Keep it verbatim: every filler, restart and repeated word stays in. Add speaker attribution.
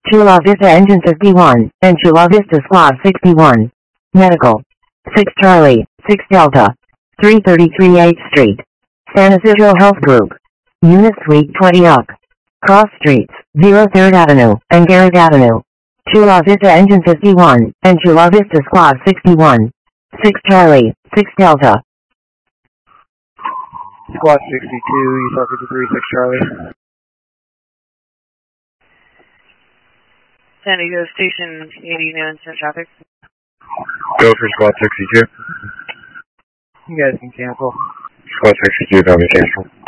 Speaker 1: Chula Vista Engine fifty-one, and Chula Vista Squad sixty-one. Medical. six Charlie, six Delta. three thirty-three eighth Street. San Isidro Health Group. Unit Suite twenty up. Cross Streets, zero third Avenue, and Garrett Avenue. Chula Vista Engine fifty-one, and Chula Vista Squad sixty-one. six Charlie, six Delta.
Speaker 2: Squad sixty-two, Utah fifty-three, six Charlie.
Speaker 3: San Diego Station eighty, no instant traffic.
Speaker 4: Go for Squad sixty-two.
Speaker 2: You guys can cancel.
Speaker 4: Squad sixty-two, copy, cancel.